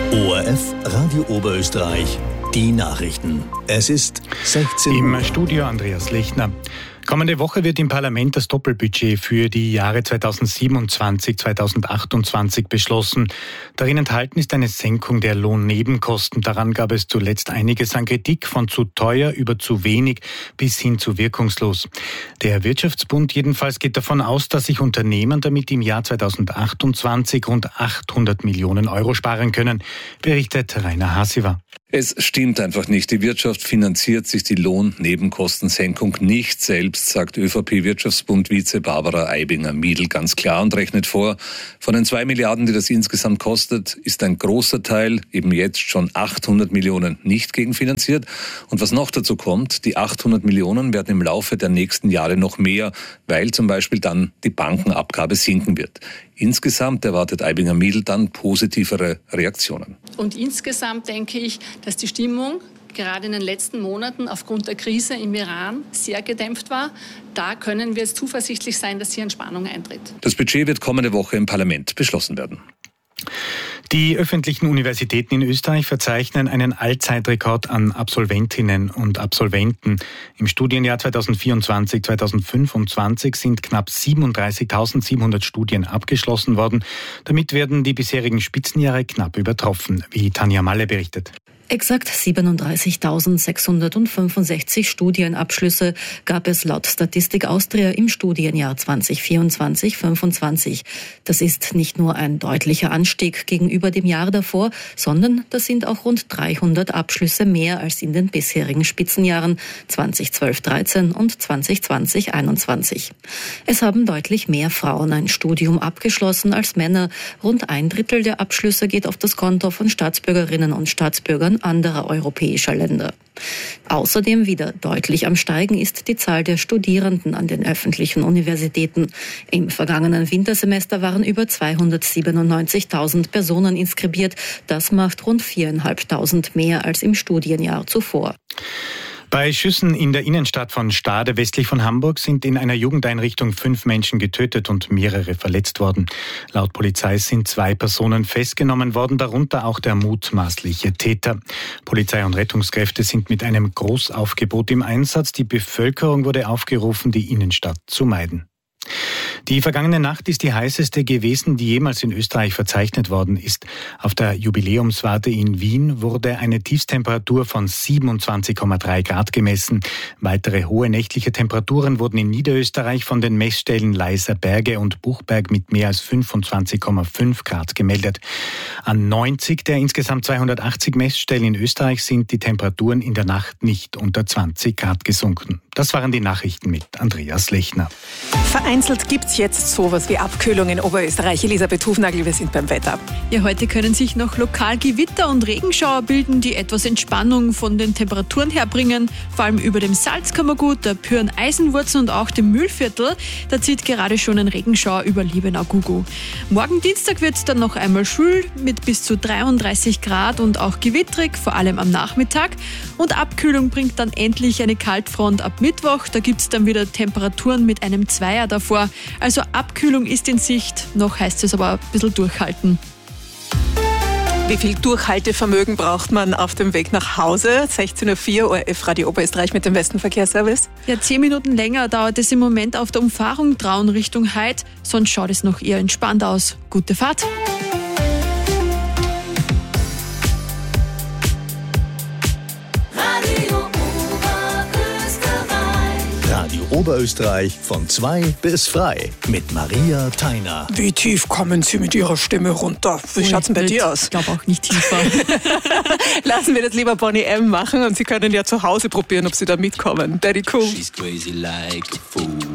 ORF Radio Oberösterreich, die Nachrichten. Es ist 16 Uhr. Im Studio Andreas Lechner. Kommende Woche wird im Parlament das Doppelbudget für die Jahre 2027-2028 beschlossen. Darin enthalten ist eine Senkung der Lohnnebenkosten. Daran gab es zuletzt einiges an Kritik, von zu teuer über zu wenig bis hin zu wirkungslos. Der Wirtschaftsbund jedenfalls geht davon aus, dass sich Unternehmen damit im Jahr 2028 rund 800 Millionen Euro sparen können, berichtet Rainer Hasiver. Es stimmt einfach nicht. Die Wirtschaft finanziert sich die Lohnnebenkostensenkung nicht selbst, sagt ÖVP-Wirtschaftsbund-Vize Barbara Aibinger-Miedl ganz klar und rechnet vor. Von den 2 Milliarden, die das insgesamt kostet, ist ein großer Teil, eben jetzt schon 800 Millionen, nicht gegenfinanziert. Und was noch dazu kommt, die 800 Millionen werden im Laufe der nächsten Jahre noch mehr, weil zum Beispiel dann die Bankenabgabe sinken wird. Insgesamt erwartet Aibinger-Miedl dann positivere Reaktionen. Und insgesamt denke ich, dass die Stimmung gerade in den letzten Monaten aufgrund der Krise im Iran sehr gedämpft war. Da können wir jetzt zuversichtlich sein, dass hier Entspannung eintritt. Das Budget wird kommende Woche im Parlament beschlossen werden. Die öffentlichen Universitäten in Österreich verzeichnen einen Allzeitrekord an Absolventinnen und Absolventen. Im Studienjahr 2024-2025 sind knapp 37.700 Studien abgeschlossen worden. Damit werden die bisherigen Spitzenjahre knapp übertroffen, wie Tanja Malle berichtet. Exakt 37.665 Studienabschlüsse gab es laut Statistik Austria im Studienjahr 2024-25. Das ist nicht nur ein deutlicher Anstieg gegenüber dem Jahr davor, sondern das sind auch rund 300 Abschlüsse mehr als in den bisherigen Spitzenjahren 2012-13 und 2020-21. Es haben deutlich mehr Frauen ein Studium abgeschlossen als Männer. Rund 1/3 der Abschlüsse geht auf das Konto von Staatsbürgerinnen und Staatsbürgern anderer europäischer Länder. Außerdem wieder deutlich am Steigen ist die Zahl der Studierenden an den öffentlichen Universitäten. Im vergangenen Wintersemester waren über 297.000 Personen inskribiert. Das macht rund 4.500 mehr als im Studienjahr zuvor. Bei Schüssen in der Innenstadt von Stade westlich von Hamburg sind in einer Jugendeinrichtung 5 Menschen getötet und mehrere verletzt worden. Laut Polizei sind 2 Personen festgenommen worden, darunter auch der mutmaßliche Täter. Polizei und Rettungskräfte sind mit einem Großaufgebot im Einsatz. Die Bevölkerung wurde aufgerufen, die Innenstadt zu meiden. Die vergangene Nacht ist die heißeste gewesen, die jemals in Österreich verzeichnet worden ist. Auf der Jubiläumswarte in Wien wurde eine Tiefstemperatur von 27,3 Grad gemessen. Weitere hohe nächtliche Temperaturen wurden in Niederösterreich von den Messstellen Leiser Berge und Buchberg mit mehr als 25,5 Grad gemeldet. An 90 der insgesamt 280 Messstellen in Österreich sind die Temperaturen in der Nacht nicht unter 20 Grad gesunken. Das waren die Nachrichten mit Andreas Lechner. Vereinzelt gibt es jetzt sowas wie Abkühlung in Oberösterreich. Elisabeth Hufnagel, wir sind beim Wetter. Ja, heute können sich noch lokal Gewitter und Regenschauer bilden, die etwas Entspannung von den Temperaturen herbringen. Vor allem über dem Salzkammergut, der Püren-Eisenwurzen und auch dem Mühlviertel. Da zieht gerade schon ein Regenschauer über Liebenau-Gugu. Morgen Dienstag wird es dann noch einmal schwül mit bis zu 33 Grad und auch gewittrig, vor allem am Nachmittag. Und Abkühlung bringt dann endlich eine Kaltfront ab Mittwoch. Da gibt es dann wieder Temperaturen mit einem Zweier davor. Also Abkühlung ist in Sicht, noch heißt es aber ein bisschen durchhalten. Wie viel Durchhaltevermögen braucht man auf dem Weg nach Hause? 16.04 Uhr, ORF Radio Oberösterreich mit dem Westenverkehrsservice. Ja, 10 Minuten länger dauert es im Moment auf der Umfahrung Traun Richtung Heid. Sonst schaut es noch eher entspannt aus. Gute Fahrt. Radio Oberösterreich von 2 bis frei mit Maria Theiner. Wie tief kommen Sie mit Ihrer Stimme runter? Wie schaut's denn bei dir aus? Ich glaube auch nicht tiefer. Lassen wir das lieber Bonnie M. machen und Sie können ja zu Hause probieren, ob Sie da mitkommen. Daddy Cool. She's crazy like a fool.